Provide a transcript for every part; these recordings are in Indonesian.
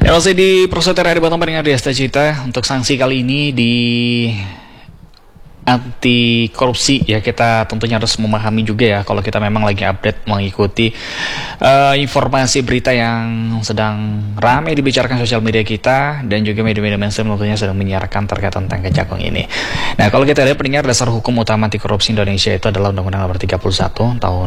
Ya, masih di Prosedur Hari Batam dengan Ria Cita. Untuk sanksi kali ini di anti korupsi ya, kita tentunya harus memahami juga ya kalau kita memang lagi update mengikuti informasi berita yang sedang ramai dibicarakan sosial media kita dan juga media-media mainstream tentunya sedang menyiarkan terkait tentang Kejagung ini. Nah, kalau kita lihat pendengar, dasar hukum utama anti korupsi Indonesia itu adalah Undang-Undang Nomor 31 tahun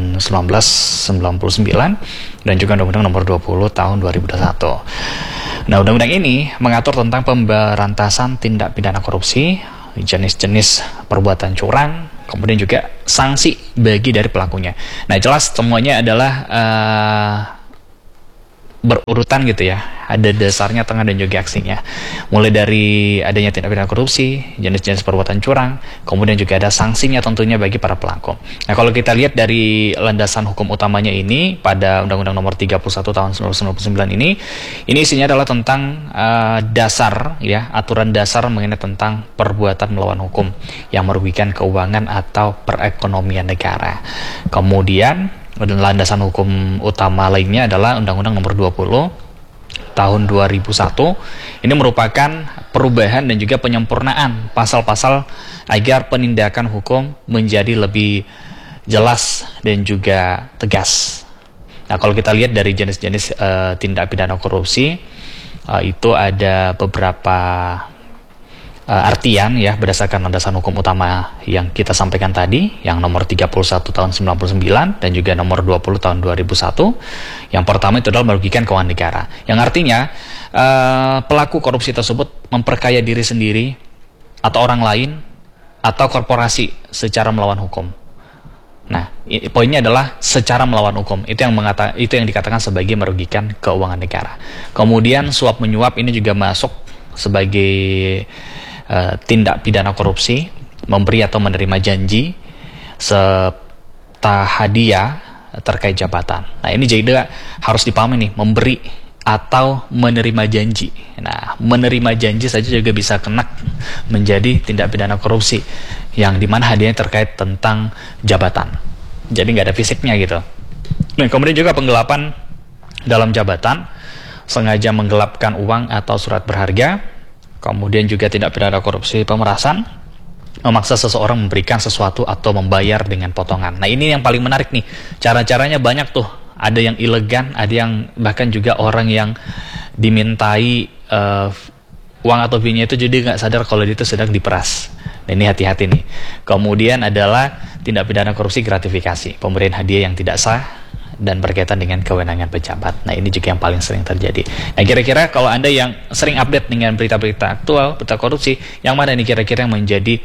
1999 dan juga Undang-Undang Nomor 20 tahun 2021. Nah, undang-undang ini mengatur tentang pemberantasan tindak pidana korupsi, jenis-jenis perbuatan curang, kemudian juga sanksi bagi dari pelakunya. Nah, jelas semuanya adalah berurutan gitu ya, ada dasarnya, tengah, dan juga aksinya. Mulai dari adanya tindak pidana korupsi, jenis-jenis perbuatan curang, kemudian juga ada sanksinya tentunya bagi para pelaku. Nah, kalau kita lihat dari landasan hukum utamanya ini pada Undang-Undang Nomor 31 tahun 1999 ini isinya adalah tentang dasar ya, aturan dasar mengenai tentang perbuatan melawan hukum yang merugikan keuangan atau perekonomian negara. Kemudian landasan hukum utama lainnya adalah Undang-Undang Nomor 20 tahun 2001. Ini merupakan perubahan dan juga penyempurnaan pasal-pasal agar penindakan hukum menjadi lebih jelas dan juga tegas. Nah, kalau kita lihat dari jenis-jenis tindak pidana korupsi, itu ada beberapa artian ya berdasarkan landasan hukum utama yang kita sampaikan tadi, yang nomor 31 tahun 99 dan juga nomor 20 tahun 2001. Yang pertama itu adalah merugikan keuangan negara, yang artinya pelaku korupsi tersebut memperkaya diri sendiri atau orang lain atau korporasi secara melawan hukum. Nah, poinnya adalah secara melawan hukum. Itu yang dikatakan sebagai merugikan keuangan negara. Kemudian suap menyuap ini juga masuk sebagai tindak pidana korupsi, memberi atau menerima janji serta hadiah terkait jabatan. Nah, ini jadi harus dipahami nih, memberi atau menerima janji. Nah, menerima janji saja juga bisa kena menjadi tindak pidana korupsi, yang dimana hadiahnya terkait tentang jabatan. Jadi nggak ada fisiknya gitu. Nah, kemudian juga penggelapan dalam jabatan, sengaja menggelapkan uang atau surat berharga. Kemudian juga tindak pidana korupsi pemerasan, memaksa seseorang memberikan sesuatu atau membayar dengan potongan. Nah, ini yang paling menarik nih. Cara-caranya banyak tuh. Ada yang elegan, ada yang bahkan juga orang yang dimintai uang atau fee-nya itu jadi nggak sadar kalau itu sedang diperas. Nah, ini hati-hati nih. Kemudian adalah tindak pidana korupsi gratifikasi, pemberian hadiah yang tidak sah dan berkaitan dengan kewenangan pejabat. Nah, ini juga yang paling sering terjadi. Nah, kira-kira kalau Anda yang sering update dengan berita-berita aktual, berita korupsi, yang mana ini kira-kira yang menjadi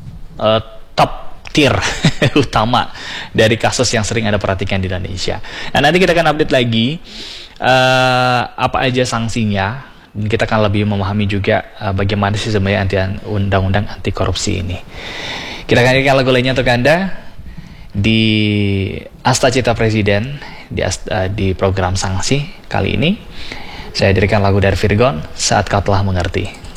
top tier utama dari kasus yang sering Anda perhatikan di Indonesia? Nah, nanti kita akan update lagi apa aja sanksinya, dan kita akan lebih memahami juga bagaimana sih sebenarnya undang-undang anti korupsi ini. Kita akan ikan lagu lainnya untuk Anda di Asta Cita Presiden, di program sanksi kali ini. Saya hadirkan lagu dari Virgon, Saat Kau Telah Mengerti.